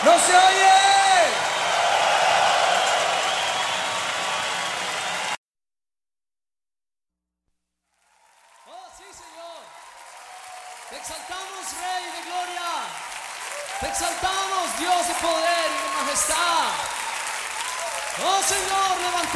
¡No se oye! Oh, sí, Señor. Te exaltamos, Rey de gloria. Te exaltamos, Dios de poder y de majestad. Oh, Señor, levantamos.